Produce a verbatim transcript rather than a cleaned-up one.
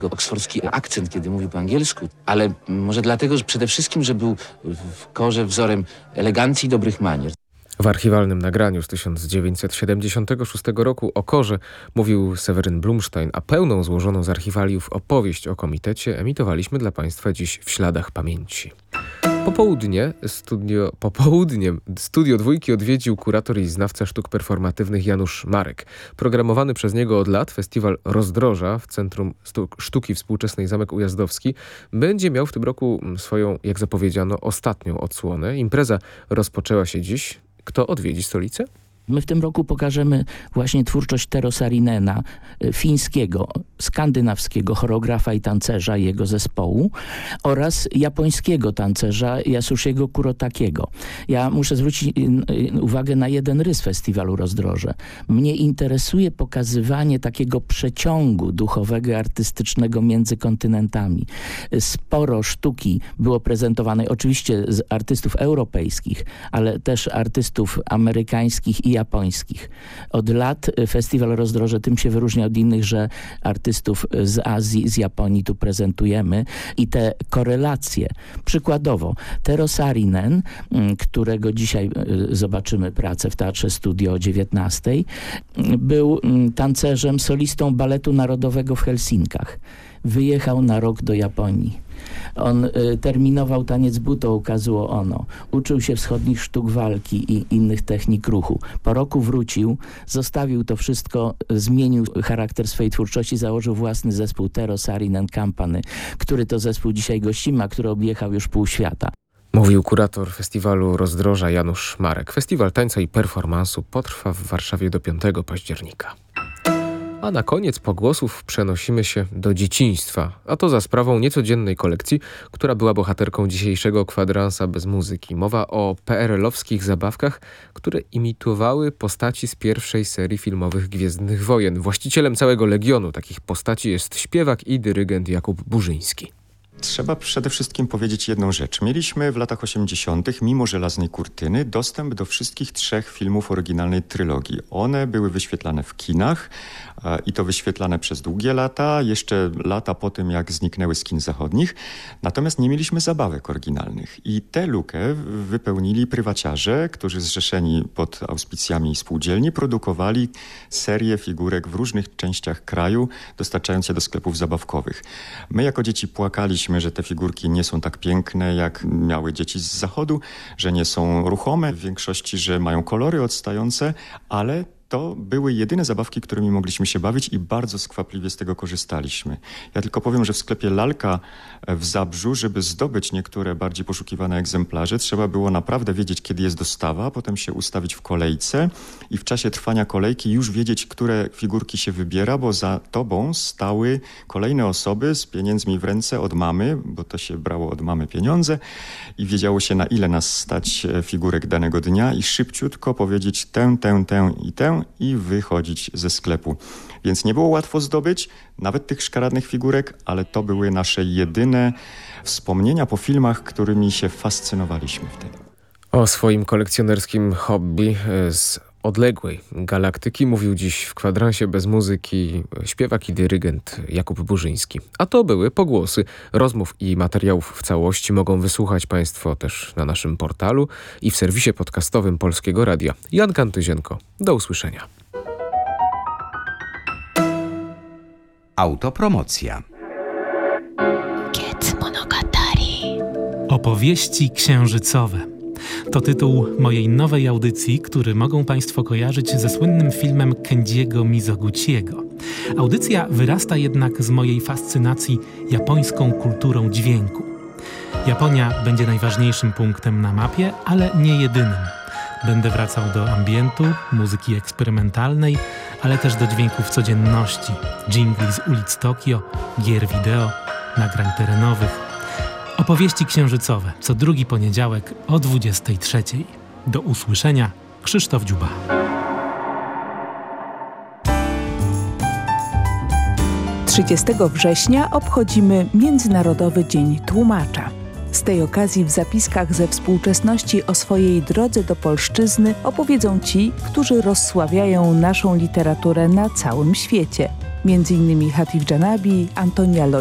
oksfordzki akcent, kiedy mówił po angielsku, ale może dlatego, że przede wszystkim, że był w Korze wzorem elegancji i dobrych manier. W archiwalnym nagraniu z tysiąc dziewięćset siedemdziesiątego szóstego roku o Korze mówił Seweryn Blumstein, a pełną złożoną z archiwaliów opowieść o komitecie emitowaliśmy dla Państwa dziś w Śladach Pamięci. Popołudnie studio, popołudniem studio Dwójki odwiedził kurator i znawca sztuk performatywnych Janusz Marek. Programowany przez niego od lat festiwal Rozdroża w Centrum Sztuki Współczesnej Zamek Ujazdowski będzie miał w tym roku swoją, jak zapowiedziano, ostatnią odsłonę. Impreza rozpoczęła się dziś. Kto odwiedzi stolicę? My w tym roku pokażemy właśnie twórczość Tero Saarinena, fińskiego, skandynawskiego choreografa i tancerza i jego zespołu oraz japońskiego tancerza Yasushiego Kurotakiego. Ja muszę zwrócić uwagę na jeden rys festiwalu Rozdroże. Mnie interesuje pokazywanie takiego przeciągu duchowego i artystycznego między kontynentami. Sporo sztuki było prezentowanej oczywiście z artystów europejskich, ale też artystów amerykańskich i japońskich. Od lat festiwal Rozdroże tym się wyróżnia od innych, że artystów z Azji, z Japonii tu prezentujemy i te korelacje. Przykładowo Tero Saarinen, którego dzisiaj zobaczymy pracę w Teatrze Studio o dziewiętnastej, był tancerzem, solistą Baletu Narodowego w Helsinkach. Wyjechał na rok do Japonii. On y, terminował taniec Buto Kazuo Ono. Uczył się wschodnich sztuk walki i innych technik ruchu. Po roku wrócił, zostawił to wszystko, zmienił charakter swojej twórczości, założył własny zespół Tero Saarinen Company, który to zespół dzisiaj gościmy, a który objechał już pół świata. Mówił kurator festiwalu Rozdroża Janusz Marek. Festiwal tańca i performansu potrwa w Warszawie do piątego października. A na koniec pogłosów przenosimy się do dzieciństwa, a to za sprawą niecodziennej kolekcji, która była bohaterką dzisiejszego kwadransa bez muzyki. Mowa o pe er el-owskich zabawkach, które imitowały postaci z pierwszej serii filmowych Gwiezdnych Wojen. Właścicielem całego legionu takich postaci jest śpiewak i dyrygent Jakub Burzyński. Trzeba przede wszystkim powiedzieć jedną rzecz. Mieliśmy w latach osiemdziesiątych, mimo żelaznej kurtyny, dostęp do wszystkich trzech filmów oryginalnej trylogii. One były wyświetlane w kinach e, i to wyświetlane przez długie lata, jeszcze lata po tym, jak zniknęły z kin zachodnich. Natomiast nie mieliśmy zabawek oryginalnych. I tę lukę wypełnili prywaciarze, którzy zrzeszeni pod auspicjami spółdzielni produkowali serię figurek w różnych częściach kraju, dostarczając je do sklepów zabawkowych. My jako dzieci płakaliśmy, że te figurki nie są tak piękne, jak miały dzieci z zachodu, że nie są ruchome, w większości, że mają kolory odstające, ale to były jedyne zabawki, którymi mogliśmy się bawić i bardzo skwapliwie z tego korzystaliśmy. Ja tylko powiem, że w sklepie Lalka w Zabrzu, żeby zdobyć niektóre bardziej poszukiwane egzemplarze, trzeba było naprawdę wiedzieć, kiedy jest dostawa, potem się ustawić w kolejce i w czasie trwania kolejki już wiedzieć, które figurki się wybiera, bo za tobą stały kolejne osoby z pieniędzmi w ręce od mamy, bo to się brało od mamy pieniądze i wiedziało się, na ile nas stać figurek danego dnia i szybciutko powiedzieć tę, tę, tę i tę i wychodzić ze sklepu. Więc nie było łatwo zdobyć nawet tych szkaradnych figurek, ale to były nasze jedyne wspomnienia po filmach, którymi się fascynowaliśmy wtedy. O swoim kolekcjonerskim hobby z odległej galaktyki mówił dziś w kwadransie bez muzyki śpiewak i dyrygent Jakub Burzyński. A to były pogłosy. Rozmów i materiałów w całości mogą wysłuchać Państwo też na naszym portalu i w serwisie podcastowym Polskiego Radia. Jan Kantyzienko. Do usłyszenia. Autopromocja. Opowieści księżycowe. To tytuł mojej nowej audycji, który mogą Państwo kojarzyć ze słynnym filmem Kenjiego Mizoguchiego. Audycja wyrasta jednak z mojej fascynacji japońską kulturą dźwięku. Japonia będzie najważniejszym punktem na mapie, ale nie jedynym. Będę wracał do ambientu, muzyki eksperymentalnej, ale też do dźwięków codzienności, dżingli z ulic Tokio, gier wideo, nagrań terenowych. Opowieści księżycowe co drugi poniedziałek o dwudziestej trzeciej. Do usłyszenia. Krzysztof Dziuba. trzydziestego września obchodzimy Międzynarodowy Dzień Tłumacza. Z tej okazji w zapiskach ze współczesności o swojej drodze do polszczyzny opowiedzą ci, którzy rozsławiają naszą literaturę na całym świecie. między innymi Hatif Dżanabi, Antonia